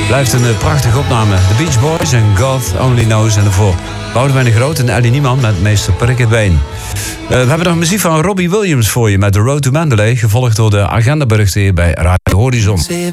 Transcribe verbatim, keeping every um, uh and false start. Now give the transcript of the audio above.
Blijft een uh, prachtige opname. The Beach Boys en God Only Knows. En daarvoor Boudewijn de Groot en Ellie Niemann met Meester Prikkebeen. Uh, we hebben nog muziek van Robbie Williams voor je met The Road to Mandalay. Gevolgd door de agendaberichten hier bij Radio Horizon.